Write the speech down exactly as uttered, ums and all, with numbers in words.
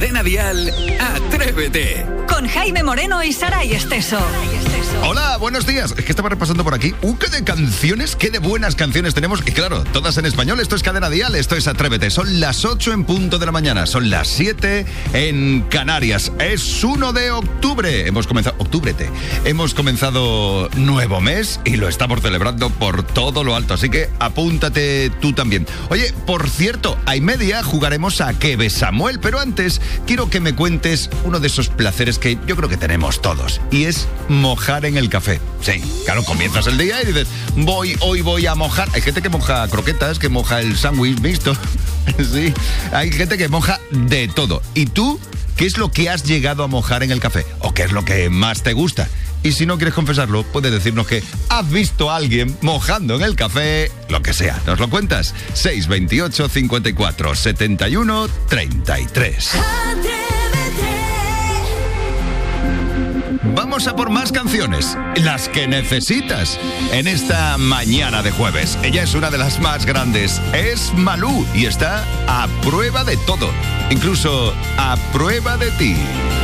Cadena Dial, Atrévete. Con Jaime Moreno y Saray Esteso. Hola, buenos días. Es que estaba repasando por aquí. ¡Uh, qué de canciones! ¡Qué de buenas canciones tenemos! Y claro, todas en español. Esto es Cadena Dial, esto es Atrévete. Son las ocho en punto de la mañana. Son las siete en Canarias. Es uno de octubre. Hemos comenzado... Octúbrete. Hemos comenzado nuevo mes y lo estamos celebrando por todo lo alto. Así que apúntate tú también. Oye, por cierto, a y media jugaremos a Que ves Samuel. Pero antes, quiero que me cuentes uno de esos placeres que yo creo que tenemos todos. Y es mojar en el café. Sí, claro, comienzas el día y dices, voy, hoy voy a mojar. Hay gente que moja croquetas, que moja el sándwich mixto. Sí, hay gente que moja de todo. ¿Y tú, qué es lo que has llegado a mojar en el café? ¿O qué es lo que más te gusta? Y si no quieres confesarlo, puedes decirnos que has visto a alguien mojando en el café, lo que sea. ¿Nos lo cuentas? seis veintiocho, cincuenta y cuatro, setenta y uno, treinta y tres. Vamos a por más canciones, las que necesitas en esta mañana de jueves. Ella es una de las más grandes, es Malú y está a prueba de todo, incluso a prueba de ti.